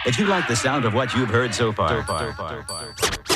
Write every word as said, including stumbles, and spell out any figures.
If you like the sound of what you've heard so far, so far, so far, so far.